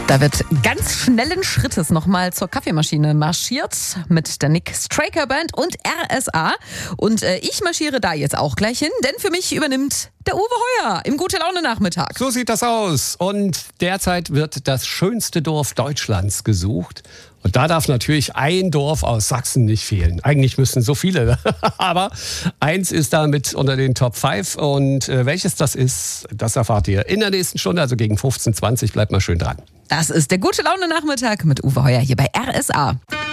Da wird ganz schnellen Schrittes nochmal zur Kaffeemaschine marschiert mit der Nick Straker Band und RSA. Und ich marschiere da jetzt auch gleich hin, denn für mich übernimmt der Uwe Heuer im Gute-Laune-Nachmittag. So sieht das aus. Und derzeit wird das schönste Dorf Deutschlands gesucht. Und da darf natürlich ein Dorf aus Sachsen nicht fehlen. Eigentlich müssten so viele, aber eins ist da mit unter den Top 5. Und welches das ist, das erfahrt ihr in der nächsten Stunde, also gegen 15:20. Bleibt mal schön dran. Das ist der Gute-Laune-Nachmittag mit Uwe Heuer hier bei RSA.